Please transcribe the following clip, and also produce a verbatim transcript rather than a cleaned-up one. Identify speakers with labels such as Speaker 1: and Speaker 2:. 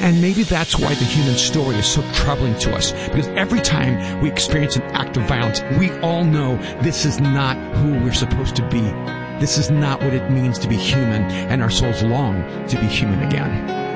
Speaker 1: And maybe that's why the human story is so troubling to us, because every time we experience an act of violence, we all know this is not who we're supposed to be. This is not what it means to be human, and our souls long to be human again.